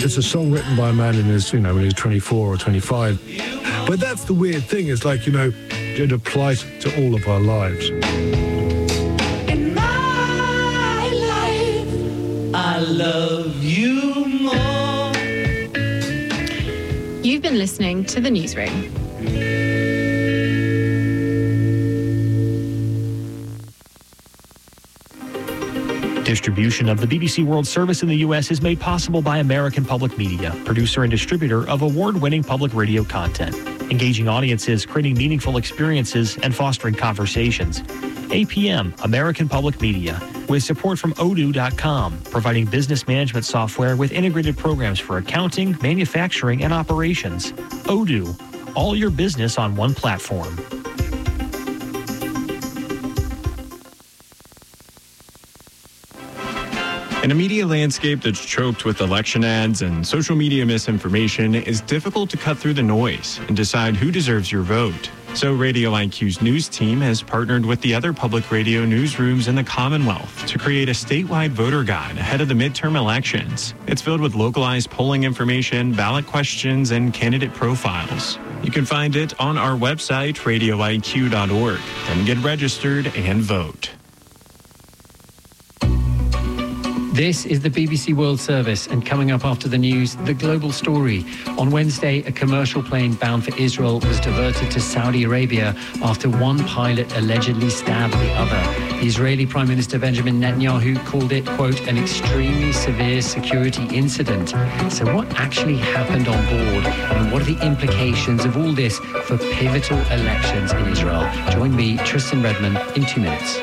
It's a song written by a man in his, when he was 24 or 25. But that's the weird thing. It's like, it applies to all of our lives. In my life, I love you more. You've been listening to The Newsroom. Distribution of the BBC World Service in the U.S. is made possible by American Public Media, producer and distributor of award-winning public radio content, engaging audiences, creating meaningful experiences, and fostering conversations. APM, American Public Media, with support from Odoo.com, providing business management software with integrated programs for accounting, manufacturing, and operations. Odoo, all your business on one platform. In a media landscape that's choked with election ads and social media misinformation, it's difficult to cut through the noise and decide who deserves your vote. So Radio IQ's news team has partnered with the other public radio newsrooms in the Commonwealth to create a statewide voter guide ahead of the midterm elections. It's filled with localized polling information, ballot questions, and candidate profiles. You can find it on our website, radioiq.org, and get registered and vote. This is the BBC World Service, and coming up after the news, the global story. On Wednesday, a commercial plane bound for Israel was diverted to Saudi Arabia after one pilot allegedly stabbed the other. The Israeli Prime Minister Benjamin Netanyahu called it, quote, an extremely severe security incident. So what actually happened on board, and what are the implications of all this for pivotal elections in Israel? Join me, Tristan Redmond, in 2 minutes.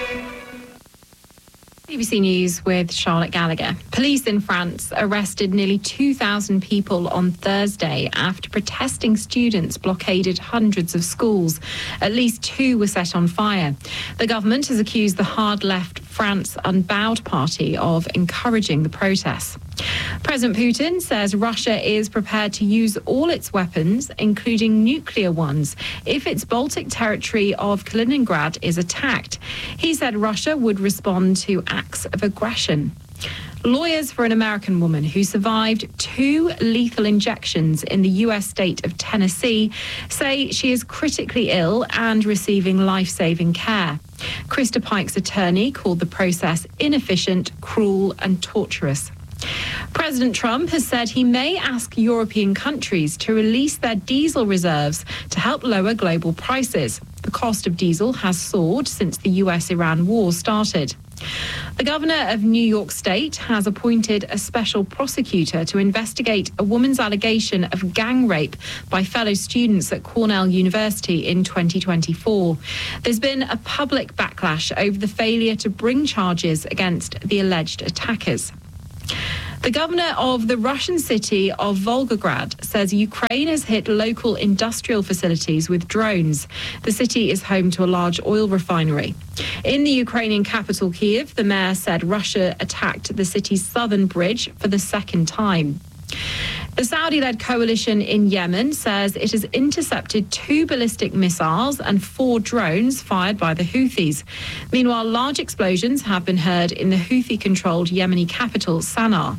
BBC News with Charlotte Gallagher. Police in France arrested nearly 2,000 people on Thursday after protesting students blockaded hundreds of schools. At least 2 were set on fire. The government has accused the hard-left France Unbowed Party of encouraging the protests. President Putin says Russia is prepared to use all its weapons, including nuclear ones, if its Baltic territory of Kaliningrad is attacked. He said Russia would respond to acts of aggression. Lawyers for an American woman who survived 2 lethal injections in the U.S. state of Tennessee say she is critically ill and receiving life-saving care. Krista Pike's attorney called the process inefficient, cruel and torturous. President Trump has said he may ask European countries to release their diesel reserves to help lower global prices. The cost of diesel has soared since the US-Iran war started. The governor of New York State has appointed a special prosecutor to investigate a woman's allegation of gang rape by fellow students at Cornell University in 2024. There's been a public backlash over the failure to bring charges against the alleged attackers. The governor of the Russian city of Volgograd says Ukraine has hit local industrial facilities with drones. The city is home to a large oil refinery. In the Ukrainian capital, Kyiv, the mayor said Russia attacked the city's southern bridge for the second time. The Saudi-led coalition in Yemen says it has intercepted 2 ballistic missiles and 4 drones fired by the Houthis. Meanwhile, large explosions have been heard in the Houthi-controlled Yemeni capital, Sana'a.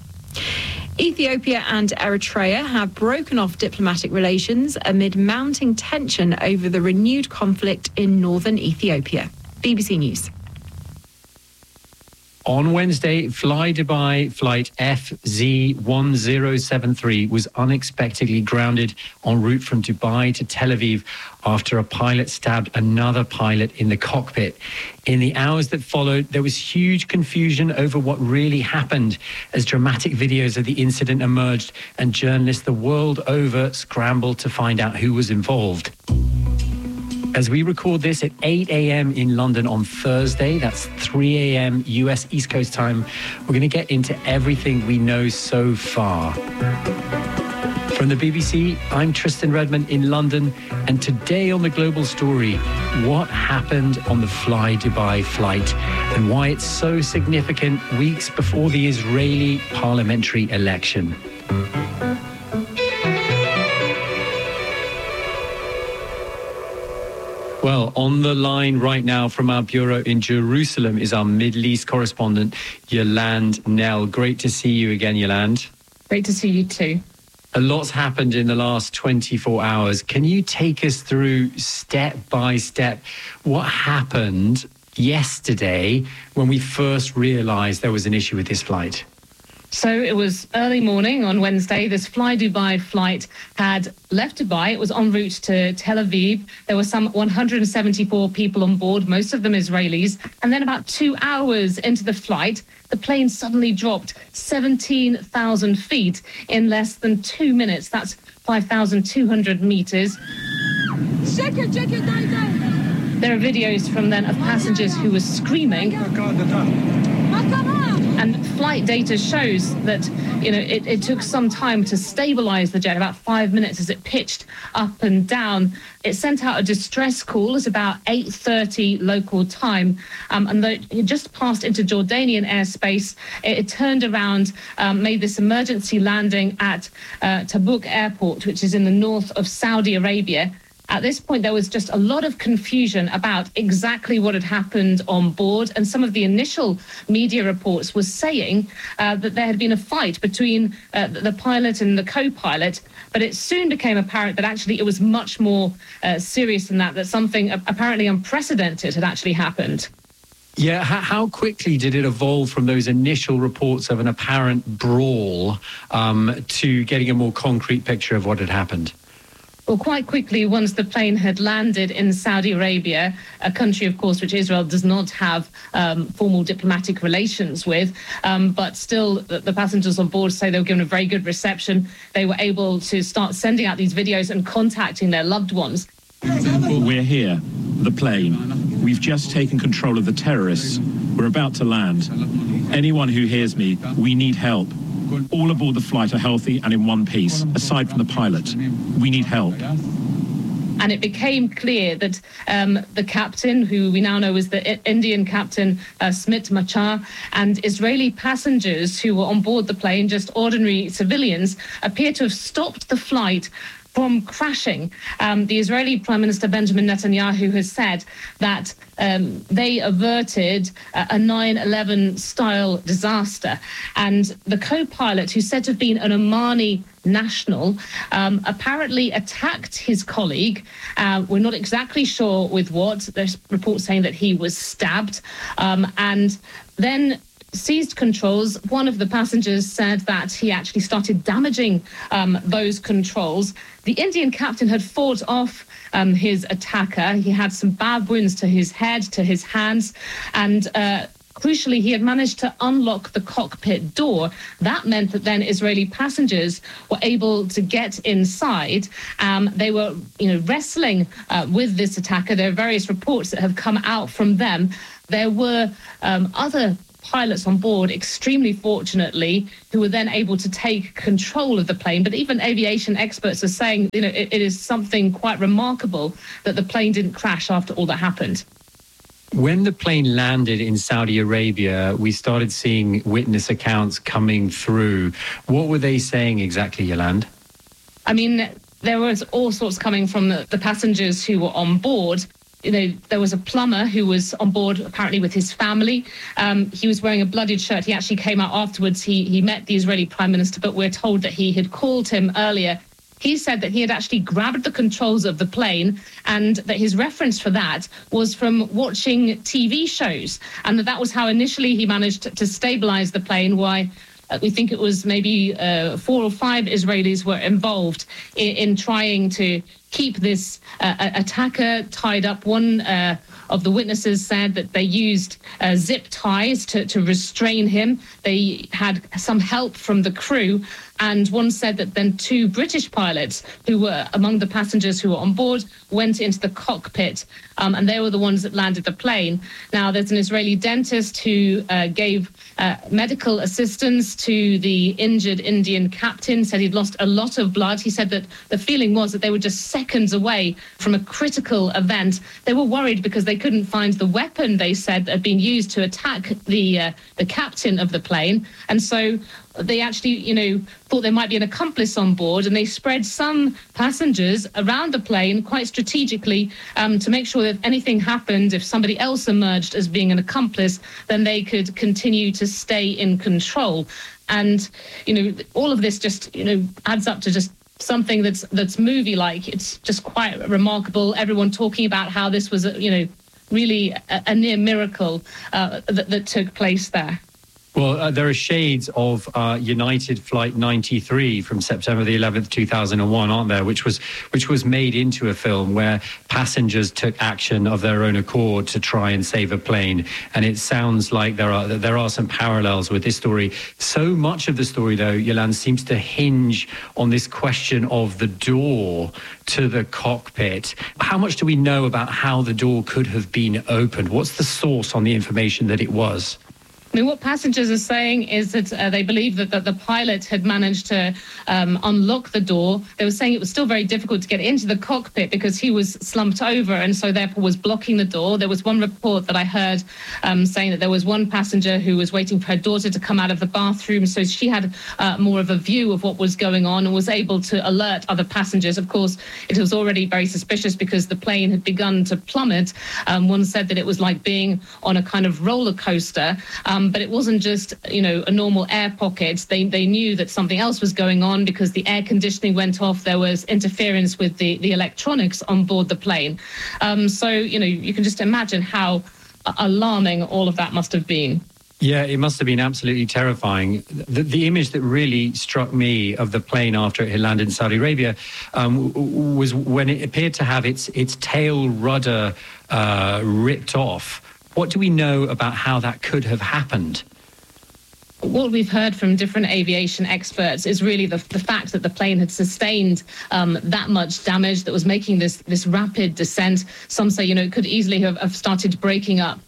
Ethiopia and Eritrea have broken off diplomatic relations amid mounting tension over the renewed conflict in northern Ethiopia. BBC News. On Wednesday, Fly Dubai flight FZ1073 was unexpectedly grounded en route from Dubai to Tel Aviv after a pilot stabbed another pilot in the cockpit. In the hours that followed, there was huge confusion over what really happened as dramatic videos of the incident emerged and journalists the world over scrambled to find out who was involved. As we record this at 8 a.m. in London on Thursday, that's 3 a.m. US East Coast time, we're going to get into everything we know so far. From the BBC, I'm Tristan Redmond in London, and today on The Global Story, what happened on the Fly Dubai flight and why it's so significant weeks before the Israeli parliamentary election. Well, on the line right now from our bureau in Jerusalem is our Middle East correspondent, Yolande Knell. Great to see you again, Yolande. Great to see you too. A lot's happened in the last 24 hours. Can you take us through step by step what happened yesterday when we first realized there was an issue with this flight? So it was early morning on Wednesday. This Fly Dubai flight had left Dubai. It was en route to Tel Aviv. There were some 174 people on board, most of them Israelis. And then about 2 hours into the flight, the plane suddenly dropped 17,000 feet in less than 2 minutes. That's 5,200 meters. Check it, There are videos from then of passengers who were screaming. And flight data shows that, it took some time to stabilize the jet, about 5 minutes as it pitched up and down. It sent out a distress call at about 8:30 local time. And though it just passed into Jordanian airspace, it turned around, made this emergency landing at Tabuk Airport, which is in the north of Saudi Arabia. At this point, there was just a lot of confusion about exactly what had happened on board. And some of the initial media reports were saying that there had been a fight between the pilot and the co-pilot. But it soon became apparent that actually it was much more serious than that something apparently unprecedented had actually happened. Yeah, how quickly did it evolve from those initial reports of an apparent brawl to getting a more concrete picture of what had happened? Well, quite quickly, once the plane had landed in Saudi Arabia, a country, of course, which Israel does not have formal diplomatic relations with, but still the passengers on board say they were given a very good reception. They were able to start sending out these videos and contacting their loved ones. We're here, the plane. We've just taken control of the terrorists. We're about to land. Anyone who hears me, we need help. All aboard the flight are healthy and in one piece, aside from the pilot. We need help. And it became clear that the captain, who we now know is the Indian captain, Smit Machar, and Israeli passengers who were on board the plane, just ordinary civilians, appear to have stopped the flight from crashing. The Israeli Prime Minister Benjamin Netanyahu has said that they averted a 9/11 style disaster. And the co-pilot, who's said to have been an Omani national, apparently attacked his colleague. We're not exactly sure with what. There's reports saying that he was stabbed. And then seized controls. One of the passengers said that he actually started damaging those controls. The Indian captain had fought off his attacker. He had some bad wounds to his head, to his hands, and crucially, he had managed to unlock the cockpit door. That meant that then Israeli passengers were able to get inside. They were, wrestling with this attacker. There are various reports that have come out from them. There were other pilots on board, extremely fortunately, who were then able to take control of the plane. But even aviation experts are saying, it is something quite remarkable that the plane didn't crash after all that happened. When the plane landed in Saudi Arabia, we started seeing witness accounts coming through. What were they saying exactly, Yolande? I mean, there was all sorts coming from the passengers who were on board. There was a plumber who was on board apparently with his family. He was wearing a bloodied shirt. He actually came out afterwards. He met the Israeli Prime Minister, but we're told that he had called him earlier. He said that he had actually grabbed the controls of the plane and that his reference for that was from watching TV shows, and that was how initially he managed to stabilize the plane. Why? We think it was maybe 4 or 5 Israelis were involved in trying to keep this attacker tied up. One of the witnesses said that they used zip ties to restrain him. They had some help from the crew. And one said that then 2 British pilots who were among the passengers who were on board went into the cockpit, and they were the ones that landed the plane. Now, there's an Israeli dentist who gave medical assistance to the injured Indian captain, said he'd lost a lot of blood. He said that the feeling was that they were just seconds away from a critical event. They were worried because they couldn't find the weapon, they said, that had been used to attack the captain of the plane. And so they actually, thought there might be an accomplice on board, and they spread some passengers around the plane quite strategically to make sure that if anything happened, if somebody else emerged as being an accomplice, then they could continue to stay in control. And, all of this just, adds up to just something that's movie-like. It's just quite remarkable. Everyone talking about how this was, really a near miracle that took place there. Well, there are shades of United Flight 93 from September the 11th, 2001, aren't there? Which was made into a film where passengers took action of their own accord to try and save a plane. And it sounds like there are some parallels with this story. So much of the story, though, Yolande, seems to hinge on this question of the door to the cockpit. How much do we know about how the door could have been opened? What's the source on the information that it was? I mean, what passengers are saying is that they believe that the pilot had managed to unlock the door. They were saying it was still very difficult to get into the cockpit because he was slumped over and so therefore was blocking the door. There was one report that I heard saying that there was one passenger who was waiting for her daughter to come out of the bathroom, so she had more of a view of what was going on and was able to alert other passengers. Of course, it was already very suspicious because the plane had begun to plummet. One said that it was like being on a kind of roller coaster. But it wasn't just, a normal air pocket. They knew that something else was going on because the air conditioning went off. There was interference with the electronics on board the plane. So, you can just imagine how alarming all of that must have been. Yeah, it must have been absolutely terrifying. The image that really struck me of the plane after it had landed in Saudi Arabia was when it appeared to have its tail rudder ripped off. What do we know about how that could have happened? What we've heard from different aviation experts is really the fact that the plane had sustained that much damage that was making this rapid descent. Some say, it could easily have started breaking up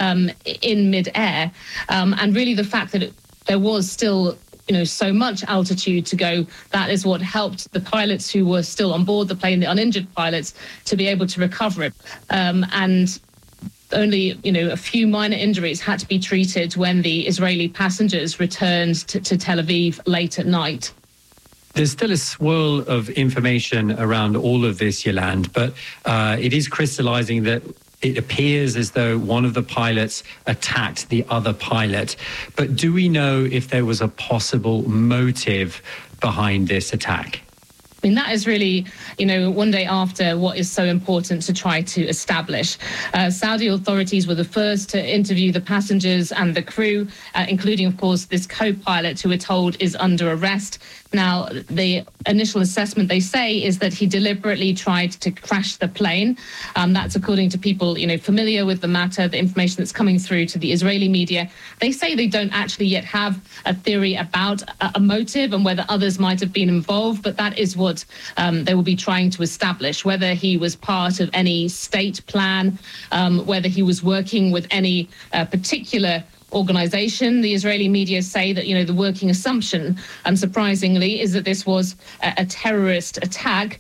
in mid-air. And really the fact that there was still so much altitude to go, that is what helped the pilots who were still on board the plane, the uninjured pilots, to be able to recover it. And only, a few minor injuries had to be treated when the Israeli passengers returned to Tel Aviv late at night. There's still a swirl of information around all of this, Yolande, but it is crystallizing that it appears as though one of the pilots attacked the other pilot. But do we know if there was a possible motive behind this attack? I mean, that is really, one day after what is so important to try to establish. Saudi authorities were the first to interview the passengers and the crew, including, of course, this co-pilot who we're told is under arrest. Now, the initial assessment, they say, is that he deliberately tried to crash the plane. That's according to people, familiar with the matter, the information that's coming through to the Israeli media. They say they don't actually yet have a theory about a motive and whether others might have been involved, but that is what they will be trying to establish, whether he was part of any state plan, whether he was working with any particular organization. The Israeli media say that, the working assumption, unsurprisingly, is that this was a terrorist attack.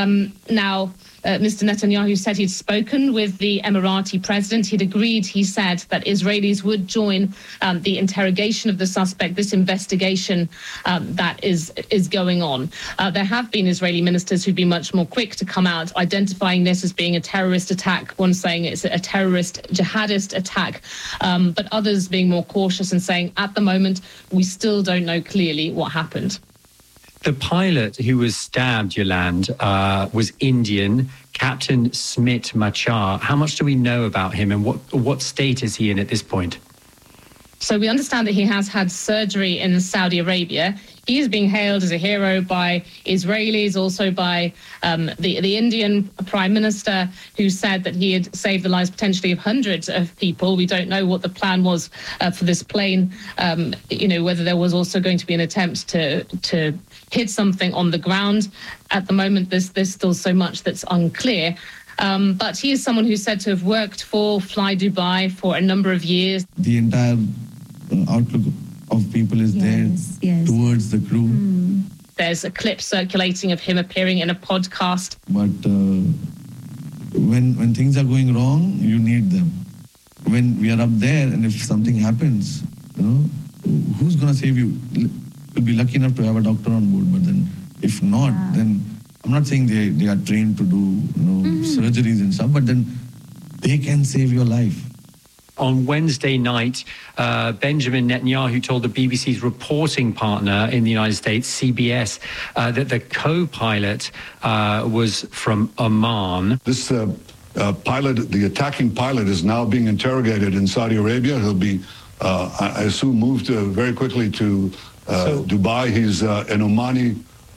Now, Mr. Netanyahu said he'd spoken with the Emirati president. He'd agreed, he said, that Israelis would join the interrogation of the suspect, this investigation that is going on. There have been Israeli ministers who've been much more quick to come out, identifying this as being a terrorist attack, one saying it's a terrorist jihadist attack, but others being more cautious and saying, at the moment, we still don't know clearly what happened. The pilot who was stabbed, Yolande, was Indian, Captain Smit Machar. How much do we know about him and what state is he in at this point? So we understand that he has had surgery in Saudi Arabia. He is being hailed as a hero by Israelis, also by the Indian Prime Minister, who said that he had saved the lives potentially of hundreds of people. We don't know what the plan was for this plane, whether there was also going to be an attempt to hit something on the ground. At the moment, there's still so much that's unclear. But he is someone who's said to have worked for Fly Dubai for a number of years. The entire outlook of people is there towards the crew. There's a clip circulating of him appearing in a podcast. But when things are going wrong, you need them. When we are up there and if something happens, who's going to save you? You'll be lucky enough to have a doctor on board, but then if not, then I'm not saying they are trained to do surgeries and stuff, but then they can save your life. on Wednesday night, Benjamin Netanyahu told the BBC's reporting partner in the United States, CBS, that the co-pilot was from Oman. This pilot, the attacking pilot, is now being interrogated in Saudi Arabia. He'll be, I assume, moved very quickly to Dubai. He's an Omani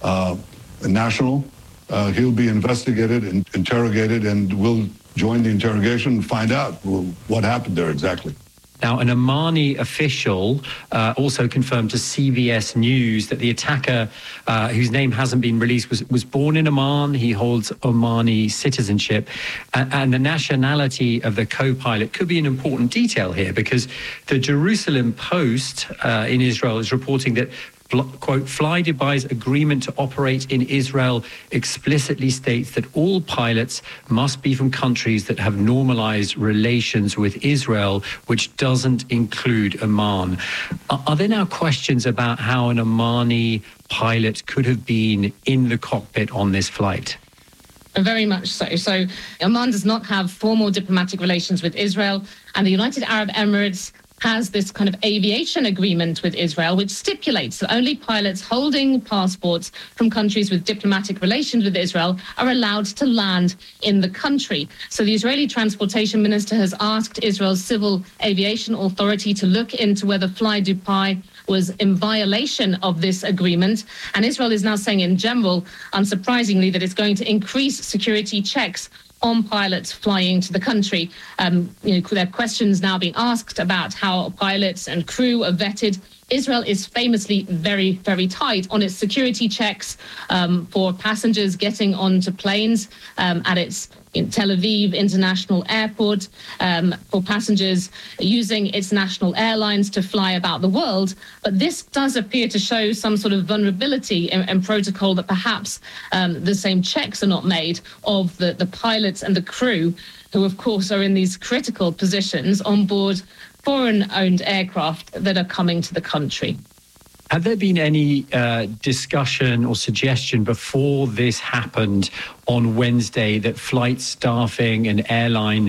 national. He'll be investigated and interrogated, and we'll join the interrogation and find out what happened there exactly. Now, an Omani official also confirmed to CBS News that the attacker, whose name hasn't been released, was born in Oman. He holds Omani citizenship. And the nationality of the co-pilot could be an important detail here, because the Jerusalem Post in Israel is reporting that, quote, Fly Dubai's agreement to operate in Israel explicitly states that all pilots must be from countries that have normalized relations with Israel, which doesn't include Oman. Are there now questions about how an Omani pilot could have been in the cockpit on this flight? Very much so. So Oman does not have formal diplomatic relations with Israel, and the United Arab Emirates has this kind of aviation agreement with Israel, which stipulates that only pilots holding passports from countries with diplomatic relations with Israel are allowed to land in the country. So the Israeli transportation minister has asked Israel's Civil Aviation Authority to look into whether Fly Dubai was in violation of this agreement. And Israel is now saying in general, unsurprisingly, that it's going to increase security checks on pilots flying to the country. There are questions now being asked about how pilots and crew are vetted. Israel is famously very, very tight on its security checks for passengers getting onto planes at its Tel Aviv International Airport, for passengers using its national airlines to fly about the world. But this does appear to show some sort of vulnerability in protocol, that perhaps the same checks are not made of the pilots and the crew, who, of course, are in these critical positions on board foreign-owned aircraft that are coming to the country. Have there been any discussion or suggestion before this happened on Wednesday that flight staffing and airline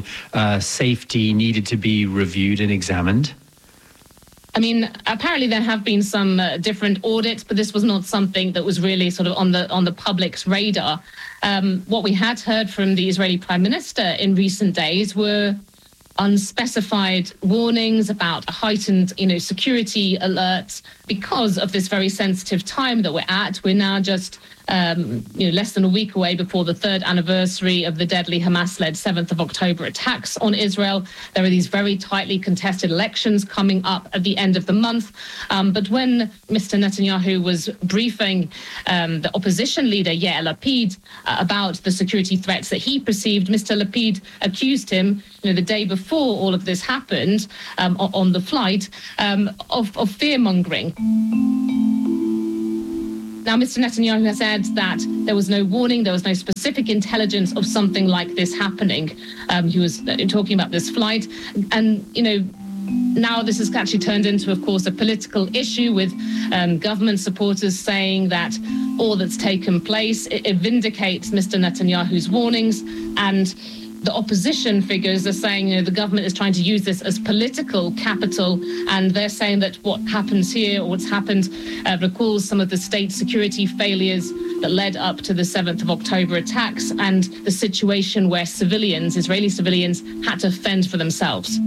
safety needed to be reviewed and examined? I mean, apparently there have been some different audits, but this was not something that was really sort of on the public's radar. What we had heard from the Israeli Prime Minister in recent days were unspecified warnings about a heightened, security alerts because of this very sensitive time that we're at. We're now just less than a week away before the third anniversary of the deadly Hamas-led 7th of October attacks on Israel. There are these very tightly contested elections coming up at the end of the month. But when Mr. Netanyahu was briefing the opposition leader, Yair Lapid, about the security threats that he perceived, Mr. Lapid accused him, the day before all of this happened on the flight, of fear-mongering. Now, Mr. Netanyahu has said that there was no warning, there was no specific intelligence of something like this happening. He was talking about this flight. And, now this has actually turned into, of course, a political issue with government supporters saying that all that's taken place, it vindicates Mr. Netanyahu's warnings. And the opposition figures are saying, the government is trying to use this as political capital, and they're saying that what happens here, or what's happened, recalls some of the state security failures that led up to the 7th of October attacks and the situation where Israeli civilians, had to fend for themselves.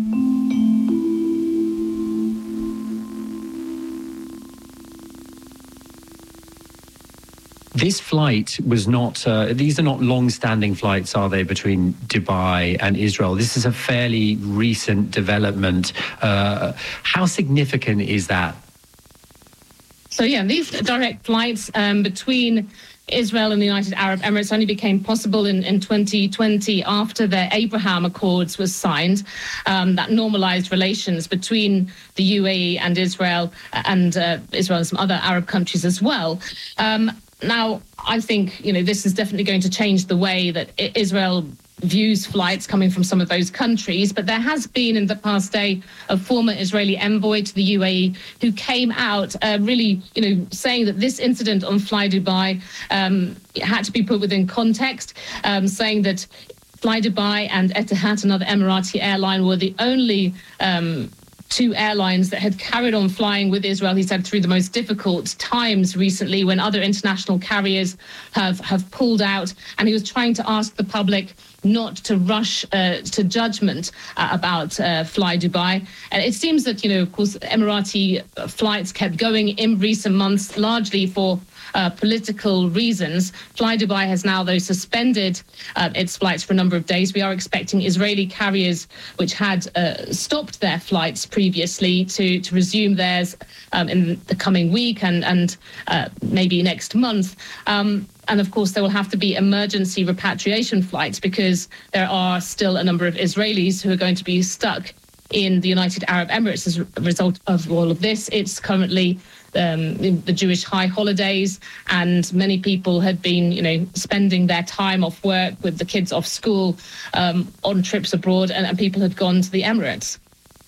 This flight was not, these are not long-standing flights, are they, between Dubai and Israel? This is a fairly recent development. How significant is that? So, these direct flights between Israel and the United Arab Emirates only became possible in 2020 after the Abraham Accords was signed. That normalized relations between the UAE and Israel and some other Arab countries as well. Now, I think, this is definitely going to change the way that Israel views flights coming from some of those countries. But there has been in the past day a former Israeli envoy to the UAE who came out really, saying that this incident on Fly Dubai had to be put within context, saying that Fly Dubai and Etihad, another Emirati airline, were the only two airlines that had carried on flying with Israel, he said, through the most difficult times recently when other international carriers have pulled out. And he was trying to ask the public not to rush to judgment about Fly Dubai. And it seems that, of course, Emirati flights kept going in recent months, largely for political reasons. Fly Dubai has now, though, suspended its flights for a number of days. We are expecting Israeli carriers, which had stopped their flights previously, to resume theirs in the coming week and maybe next month. And of course, there will have to be emergency repatriation flights because there are still a number of Israelis who are going to be stuck in the United Arab Emirates as a result of all of this. It's currently the Jewish high holidays, and many people had been, spending their time off work with the kids off school on trips abroad, and people had gone to the Emirates.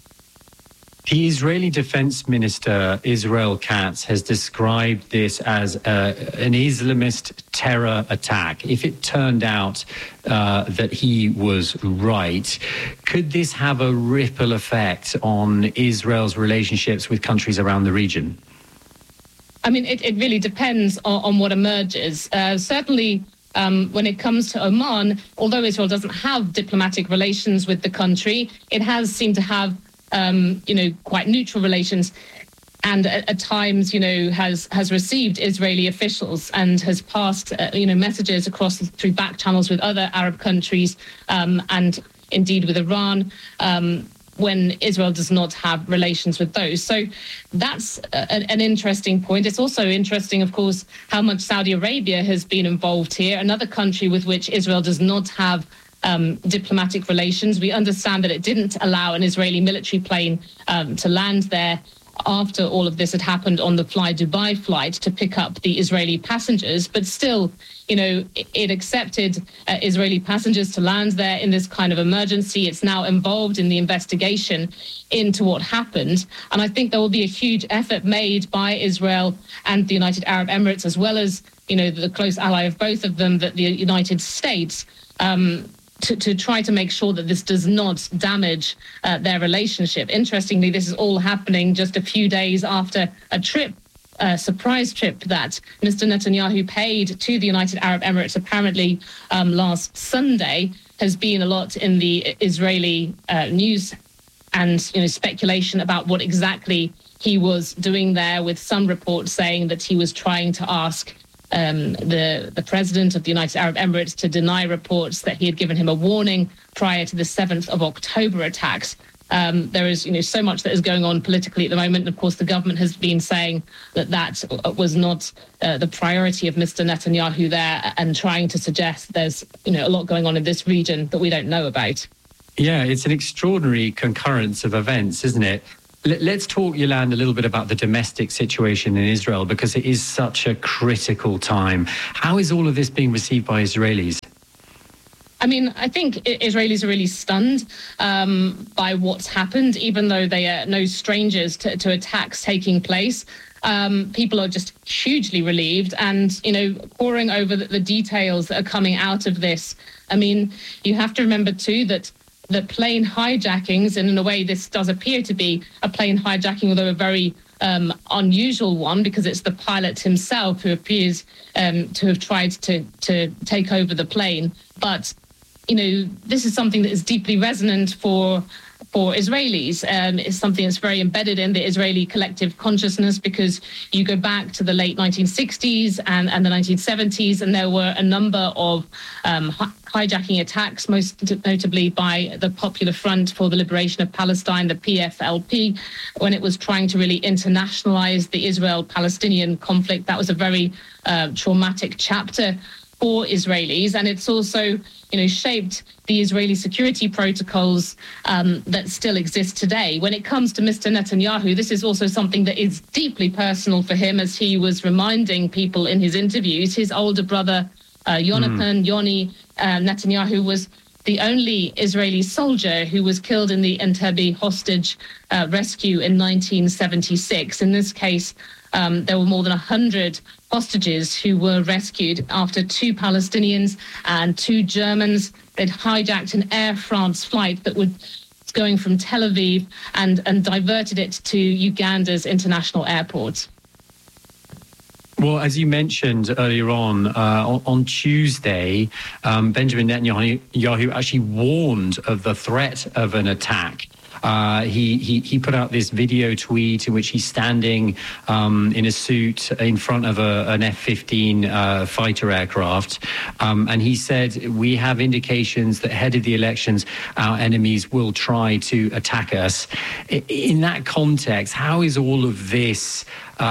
The Israeli Defense Minister, Israel Katz, has described this as an Islamist terror attack. If it turned out that he was right, could this have a ripple effect on Israel's relationships with countries around the region? I mean, it really depends on what emerges. Certainly, when it comes to Oman, although Israel doesn't have diplomatic relations with the country, it has seemed to have quite neutral relations, and at times, has received Israeli officials and has passed, messages across through back channels with other Arab countries, and indeed with Iran, when Israel does not have relations with those. So that's an interesting point. It's also interesting, of course, how much Saudi Arabia has been involved here, another country with which Israel does not have diplomatic relations. We understand that it didn't allow an Israeli military plane to land there after all of this had happened on the Fly Dubai flight to pick up the Israeli passengers. But still, it accepted Israeli passengers to land there in this kind of emergency. It's now involved in the investigation into what happened. And I think there will be a huge effort made by Israel and the United Arab Emirates, as well as, the close ally of both of them, that the United States, to try to make sure that this does not damage their relationship. Interestingly, this is all happening just a few days after a surprise trip that Mr. Netanyahu paid to the United Arab Emirates, apparently last Sunday. Has been a lot in the Israeli news and speculation about what exactly he was doing there, with some reports saying that he was trying to ask the president of the United Arab Emirates to deny reports that he had given him a warning prior to the 7th of October attacks. There is, so much that is going on politically at the moment. And of course, the government has been saying that was not the priority of Mr. Netanyahu there, and trying to suggest there's, a lot going on in this region that we don't know about. Yeah, it's an extraordinary concurrence of events, isn't it? Let's talk, Yolande, a little bit about the domestic situation in Israel, because it is such a critical time. How is all of this being received by Israelis? I mean, I think Israelis are really stunned by what's happened, even though they are no strangers to attacks taking place. People are just hugely relieved and, poring over the details that are coming out of this. I mean, you have to remember, too, that the plane hijackings, and in a way this does appear to be a plane hijacking, although a very unusual one, because it's the pilot himself who appears to have tried to take over the plane. But, this is something that is deeply resonant for Israelis. It's something that's very embedded in the Israeli collective consciousness, because you go back to the late 1960s and the 1970s, and there were a number of hijacking attacks, most notably by the Popular Front for the Liberation of Palestine, the PFLP, when it was trying to really internationalize the Israel-Palestinian conflict. That was a very traumatic chapter for Israelis, and it's also, shaped the Israeli security protocols that still exist today. When it comes to Mr. Netanyahu, this is also something that is deeply personal for him, as he was reminding people in his interviews. His older brother, Yoni Netanyahu, was the only Israeli soldier who was killed in the Entebbe hostage rescue in 1976. In this case, there were more than 100 hostages who were rescued after 2 Palestinians and 2 Germans. They'd hijacked an Air France flight that was going from Tel Aviv and diverted it to Uganda's international airport. Well, as you mentioned earlier on Tuesday, Benjamin Netanyahu actually warned of the threat of an attack. He put out this video tweet in which he's standing in a suit in front of an F-15 fighter aircraft. And he said, we have indications that ahead of the elections, our enemies will try to attack us. In that context, how is all of this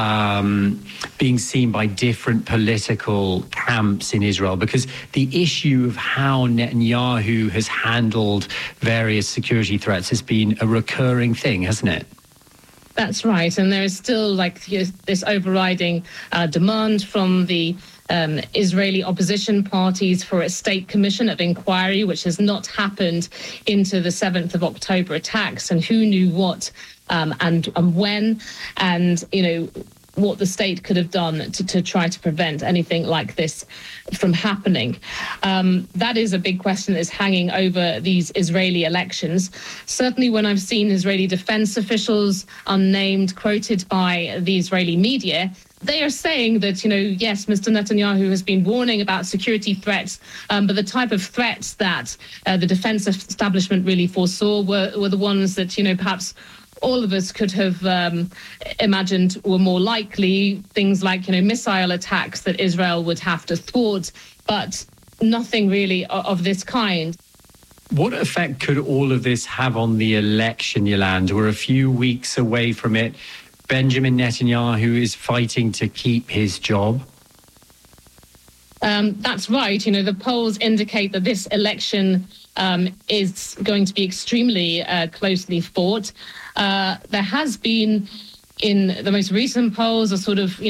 being seen by different political camps in Israel? Because the issue of how Netanyahu has handled various security threats has been a recurring thing, hasn't it? That's right. And there is still this overriding demand from the Israeli opposition parties for a state commission of inquiry, which has not happened into the 7th of October attacks, and who knew what and when, and, what the state could have done to try to prevent anything like this from happening. That is a big question that is hanging over these Israeli elections. Certainly when I've seen Israeli defense officials, unnamed, quoted by the Israeli media, they are saying that, yes, Mr. Netanyahu has been warning about security threats, but the type of threats that the defense establishment really foresaw were the ones that, perhaps all of us could have imagined were more likely. Things like, missile attacks that Israel would have to thwart, but nothing really of this kind. What effect could all of this have on the election, Yolande? We're a few weeks away from it. Benjamin Netanyahu is fighting to keep his job. That's right. The polls indicate that this election is going to be extremely closely fought. There has been, in the most recent polls, a sort of,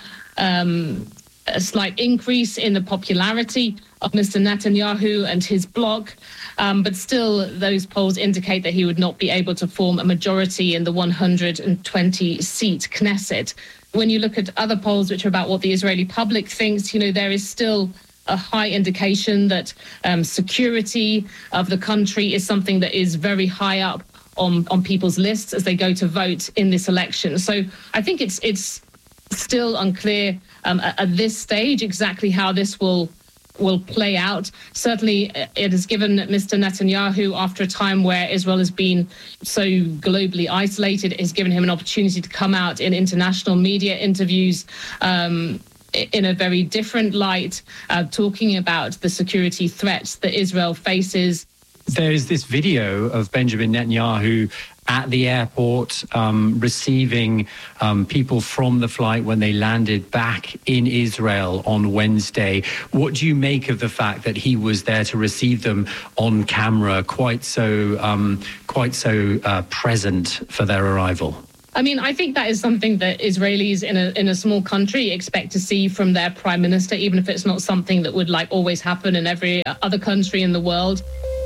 a slight increase in the popularity of Mr. Netanyahu and his bloc. But still, those polls indicate that he would not be able to form a majority in the 120-seat Knesset. When you look at other polls, which are about what the Israeli public thinks, there is still a high indication that security of the country is something that is very high up on people's lists as they go to vote in this election. So I think it's still unclear at this stage exactly how this will play out. Certainly, it has given Mr. Netanyahu, after a time where Israel has been so globally isolated, it has given him an opportunity to come out in international media interviews in a very different light, talking about the security threats that Israel faces. There's this video of Benjamin Netanyahu at the airport receiving people from the flight when they landed back in Israel on Wednesday. What do you make of the fact that he was there to receive them on camera, quite so present for their arrival? I mean, I think that is something that Israelis in a small country expect to see from their prime minister, even if it's not something that would always happen in every other country in the world.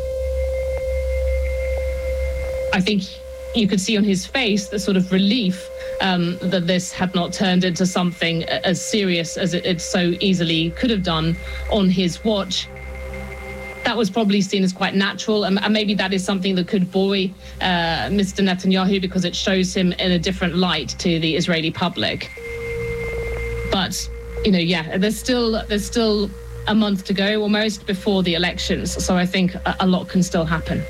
I think you could see on his face the sort of relief that this had not turned into something as serious as it so easily could have done on his watch. That was probably seen as quite natural, and maybe that is something that could buoy Mr. Netanyahu because it shows him in a different light to the Israeli public. But, there's still a month to go almost before the elections, so I think a lot can still happen.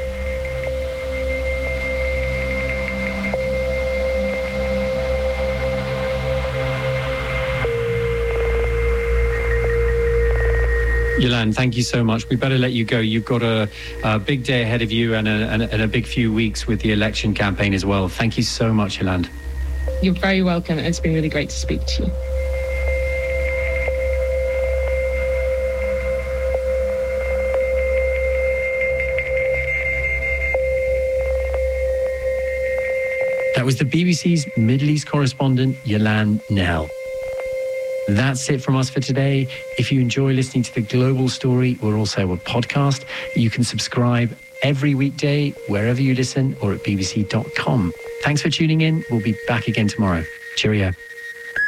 Yolande, thank you so much. We better let you go. You've got a big day ahead of you and a big few weeks with the election campaign as well. Thank you so much, Yolande. You're very welcome. It's been really great to speak to you. That was the BBC's Middle East correspondent, Yolande Knell. That's it from us for today. If you enjoy listening to The Global Story, we're also a podcast. You can subscribe every weekday wherever you listen or at bbc.com. Thanks for tuning in. We'll be back again tomorrow. Cheerio.